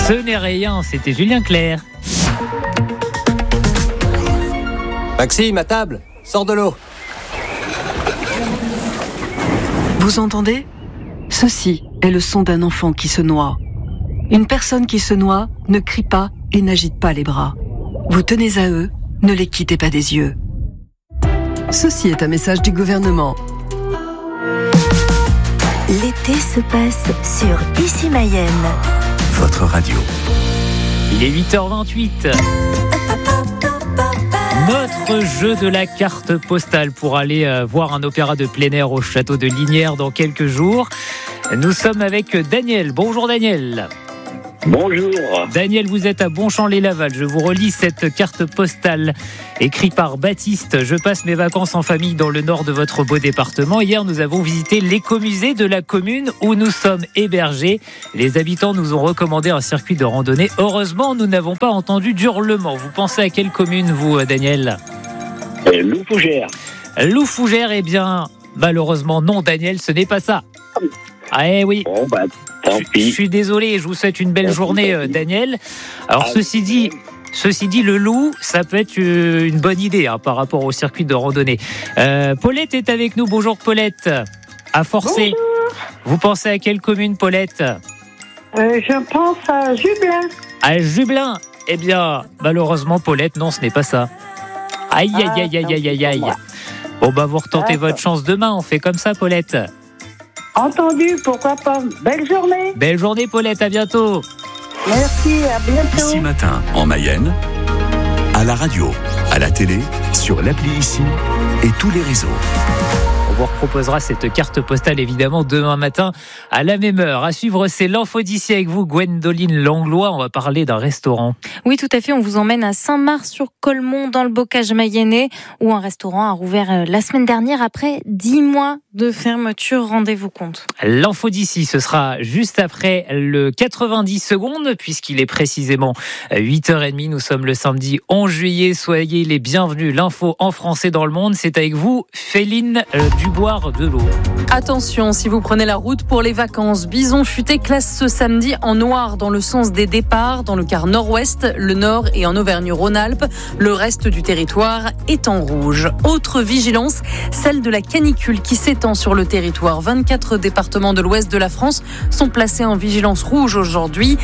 Ce n'est rien, c'était Julien Clerc. Maxime, à table, sors de l'eau. Vous entendez ? Ceci est le son d'un enfant qui se noie. Une personne qui se noie ne crie pas et n'agite pas les bras. Vous tenez à eux, ne les quittez pas des yeux. Ceci est un message du gouvernement. L'été se passe sur Ici Mayenne. Votre radio. Il est 8h28. Notre jeu de la carte postale pour aller voir un opéra de plein air au château de Lignières dans quelques jours. Nous sommes avec Daniel. Bonjour Daniel. Bonjour. Daniel, vous êtes à Bonchamp-les-Laval. Je vous relis cette carte postale écrite par Baptiste. Je passe mes vacances en famille dans le nord de votre beau département. Hier, nous avons visité l'écomusée de la commune où nous sommes hébergés. Les habitants nous ont recommandé un circuit de randonnée. Heureusement, nous n'avons pas entendu d'hurlements. Vous pensez à quelle commune, vous, Daniel ? Loufougères. Loufougères, eh bien, malheureusement, non, Daniel, ce n'est pas ça. Ah oui. Bon, tant pis. Je suis désolé, je vous souhaite une belle journée, Daniel. Alors, ceci dit, le loup, ça peut être une bonne idée par rapport au circuit de randonnée. Paulette est avec nous. Bonjour, Paulette. À Forcé. Bonjour. Vous pensez à quelle commune, Paulette ? Je pense à Jubelin. À Jubelin ? Eh bien, malheureusement, Paulette, non, ce n'est pas ça. Aïe. Bon, vous retentez votre chance demain. On fait comme ça, Paulette. Entendu, pourquoi pas. Belle journée. Belle journée, Paulette, à bientôt. Merci, à bientôt. Ici Matin, en Mayenne, à la radio, à la télé, sur l'appli Ici et tous les réseaux. On vous proposera cette carte postale évidemment demain matin à la même heure. À suivre, c'est l'info d'ici avec vous, Gwendoline Langlois. On va parler d'un restaurant. Oui, tout à fait. On vous emmène à Saint-Mars-sur-Colmont dans le Bocage mayennais où un restaurant a rouvert la semaine dernière après 10 mois de fermeture. Rendez-vous compte. L'info d'ici, ce sera juste après le 90 secondes puisqu'il est précisément 8h30. Nous sommes le samedi 11 juillet. Soyez les bienvenus. L'info en français dans le monde, c'est avec vous, Féline Duboire de l'eau. Attention, si vous prenez la route pour les vacances, Bison Futé classe ce samedi en noir dans le sens des départs, dans le quart nord-ouest, le nord et en Auvergne-Rhône-Alpes. Le reste du territoire est en rouge. Autre vigilance, celle de la canicule qui s'étend sur le territoire. 24 départements de l'ouest de la France sont placés en vigilance rouge aujourd'hui,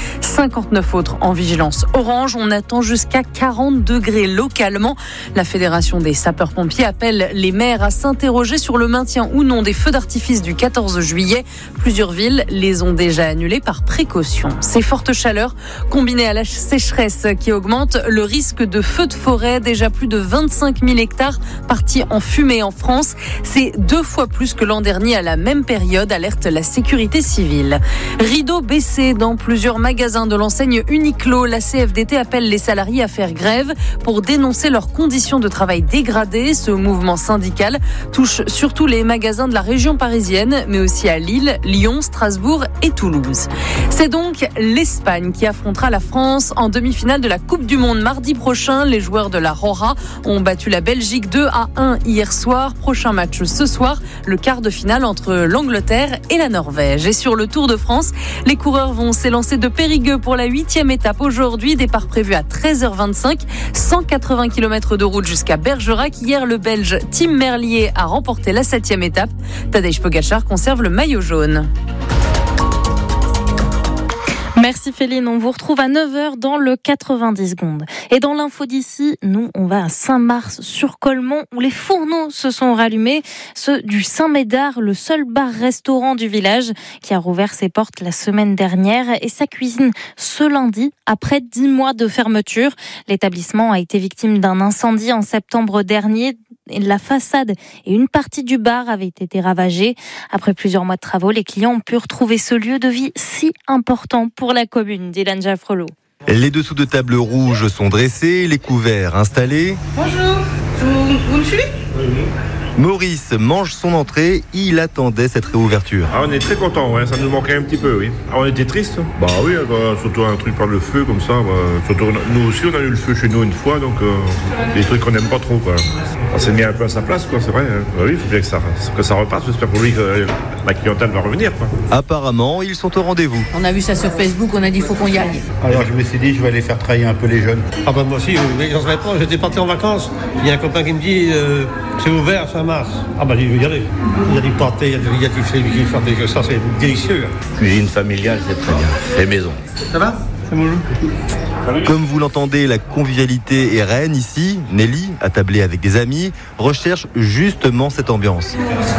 59 autres en vigilance orange. On attend jusqu'à 40 degrés localement. La Fédération des sapeurs-pompiers appelle les maires à s'interroger sur le maintien ou non des feux d'artifice du 14 juillet. Plusieurs villes les ont déjà annulés par précaution. Ces fortes chaleurs, combinées à la sécheresse qui augmente, le risque de feux de forêt, déjà plus de 25 000 hectares partis en fumée en France. C'est 2 fois plus que l'an dernier à la même période, alerte la sécurité civile. Rideau baissé dans plusieurs magasins de l'enseigne Uniqlo. La CFDT appelle les salariés à faire grève pour dénoncer leurs conditions de travail dégradées. Ce mouvement syndical touche surtout les magasins de la région parisienne, mais aussi à Lille, Lyon, Strasbourg et Toulouse. C'est donc l'Espagne qui affrontera la France en demi-finale de la Coupe du Monde mardi prochain. Les joueurs de la Roja ont battu la Belgique 2-1 hier soir. Prochain match ce soir, le quart de finale entre l'Angleterre et la Norvège. Et sur le Tour de France, les coureurs vont s'élancer de Périgueux pour la 8e étape aujourd'hui. Départ prévu à 13h25, 180 km de route jusqu'à Bergerac. Hier, le Belge Tim Merlier a remporté la 7e étape. Tadej Pogačar conserve le maillot jaune. Merci Féline, on vous retrouve à 9h dans le 90 secondes. Et dans l'info d'ici, nous, on va à Saint-Mars-sur-Colmont où les fourneaux se sont rallumés. Ceux du Saint-Médard, le seul bar-restaurant du village qui a rouvert ses portes la semaine dernière et sa cuisine ce lundi après 10 mois de fermeture. L'établissement a été victime d'un incendie en septembre dernier. La façade et une partie du bar avaient été ravagées. Après plusieurs mois de travaux, les clients ont pu retrouver ce lieu de vie si important pour la commune, Dylan Jaffrelot. Les dessous de table rouge sont dressés, les couverts installés. Bonjour, vous me suivez ? Maurice mange son entrée, il attendait cette réouverture. On est très contents, ça nous manquait un petit peu, oui. On était tristes. Oui, surtout un truc par le feu comme ça. Surtout, nous aussi, on a eu le feu chez nous une fois, donc des trucs qu'on n'aime pas trop, quoi. On s'est mis un peu à sa place, quoi, c'est vrai. Oui, il faut bien que ça repasse. J'espère pour lui que la clientèle va revenir, quoi. Apparemment, ils sont au rendez-vous. On a vu ça sur Facebook, on a dit il faut qu'on y aille. Alors je me suis dit, je vais aller faire travailler un peu les jeunes. Moi aussi, j'en savais pas, j'étais parti en vacances. Il y a un copain qui me dit, c'est ouvert fin mars. Je vais y aller. Il y a du pâté, il y a du fait qui fait ça, c'est délicieux. Cuisine familiale, c'est très bien. Fait maison. Ça va ? C'est mon jeu. Comme vous l'entendez, la convivialité est reine ici. Nelly, attablée avec des amis, recherche justement cette ambiance.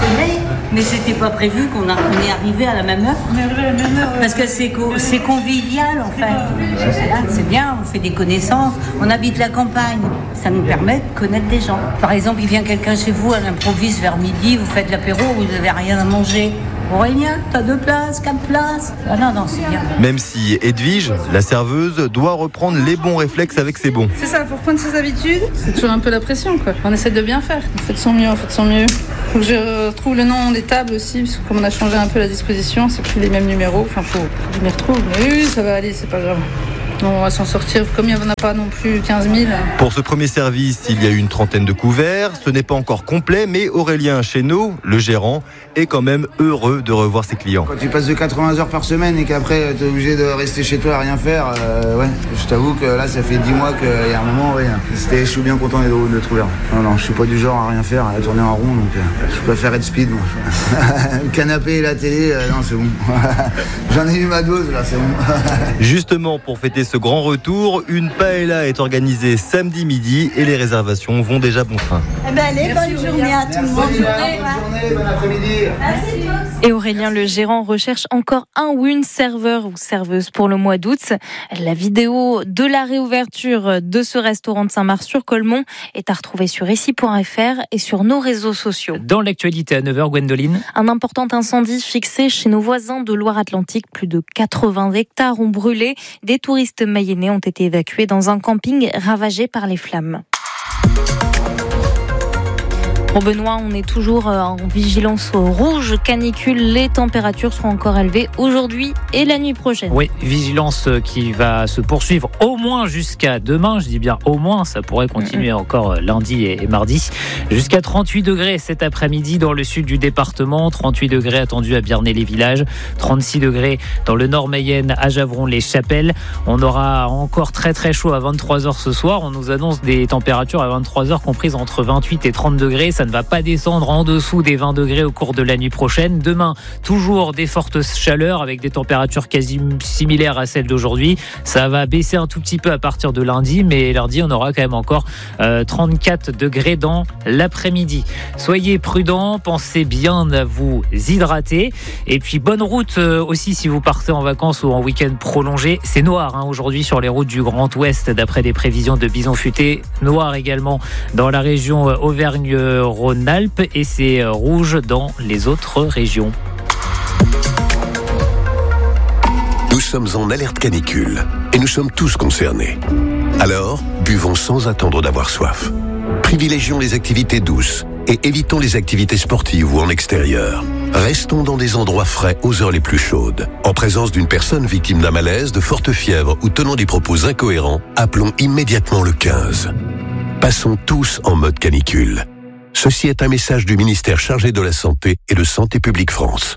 Mais c'était pas prévu qu'on est arrivé à la même heure. Parce que c'est convivial en fait. C'est bien, on fait des connaissances, on habite la campagne. Ça nous permet de connaître des gens. Par exemple, il vient quelqu'un chez vous à l'improviste vers midi, vous faites l'apéro, vous n'avez rien à manger. Aurélien, t'as 2 places, 4 places. Non, c'est bien. Même si Edwige, la serveuse, doit reprendre les bons réflexes avec ses bons. C'est ça, pour prendre ses habitudes, c'est toujours un peu la pression, quoi. On essaie de bien faire. On fait de son mieux. Faut que je retrouve le nom des tables aussi, parce que comme on a changé un peu la disposition, c'est plus les mêmes numéros. Faut que je m'y retrouve. Mais oui, ça va aller, c'est pas grave. On va s'en sortir, comme il n'y en a pas non plus 15 000. Pour ce premier service, il y a eu une trentaine de couverts. Ce n'est pas encore complet, mais Aurélien Chénaud, le gérant, est quand même heureux de revoir ses clients. Quand tu passes de 80 heures par semaine et qu'après tu es obligé de rester chez toi à rien faire, je t'avoue que là ça fait 10 mois qu'il y a un moment, je suis bien content de le trouver. Non, je suis pas du genre à rien faire, à tourner en rond, donc je préfère être speed, moi. Le canapé et la télé, non c'est bon. J'en ai eu ma dose là, c'est bon. Justement, pour fêter ce grand retour, une paella est organisée samedi midi et les réservations vont déjà bon train. Allez, bonne journée à tout le monde. Bonne journée, bon après-midi. Et Aurélien, le gérant, recherche encore un ou une serveur ou serveuse pour le mois d'août. La vidéo de la réouverture de ce restaurant de Saint-Mars-sur-Colmont est à retrouver sur ici.fr et sur nos réseaux sociaux. Dans l'actualité à 9h, Gwendoline. Un important incendie fixé chez nos voisins de Loire-Atlantique. Plus de 80 hectares ont brûlé. Des touristes mayennais ont été évacués dans un camping ravagé par les flammes. Bon Benoît, on est toujours en vigilance rouge, canicule. Les températures seront encore élevées aujourd'hui et la nuit prochaine. Oui, vigilance qui va se poursuivre au moins jusqu'à demain. Je dis bien au moins, ça pourrait continuer encore lundi et mardi. Jusqu'à 38 degrés cet après-midi dans le sud du département. 38 degrés attendus à Biarnay-les-Villages. 36 degrés dans le nord Mayenne, à Javron-les-Chapelles. On aura encore très très chaud à 23h ce soir. On nous annonce des températures à 23h comprises entre 28 et 30 degrés. Ça ne va pas descendre en dessous des 20 degrés au cours de la nuit prochaine. Demain, toujours des fortes chaleurs avec des températures quasi similaires à celles d'aujourd'hui. Ça va baisser un tout petit peu à partir de lundi, mais lundi, on aura quand même encore 34 degrés dans l'après-midi. Soyez prudents, pensez bien à vous hydrater. Et puis, bonne route aussi si vous partez en vacances ou en week-end prolongé. C'est noir aujourd'hui sur les routes du Grand Ouest, d'après des prévisions de Bison Futé. Noir également dans la région Auvergne-Rhône-Alpes et c'est rouge dans les autres régions. Nous sommes en alerte canicule et nous sommes tous concernés. Alors, buvons sans attendre d'avoir soif. Privilégions les activités douces et évitons les activités sportives ou en extérieur. Restons dans des endroits frais aux heures les plus chaudes. En présence d'une personne victime d'un malaise, de forte fièvre ou tenant des propos incohérents, appelons immédiatement le 15. Passons tous en mode canicule. Ceci est un message du ministère chargé de la Santé et de Santé publique France.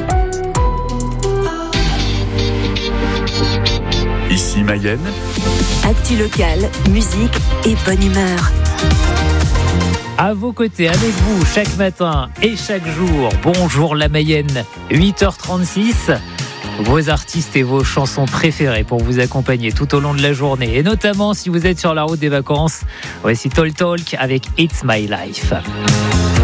Ici Mayenne. Actu locale, musique et bonne humeur. À vos côtés, avec vous, chaque matin et chaque jour. Bonjour la Mayenne, 8h36. Vos artistes et vos chansons préférées pour vous accompagner tout au long de la journée. Et notamment si vous êtes sur la route des vacances, voici Talk Talk avec It's My Life.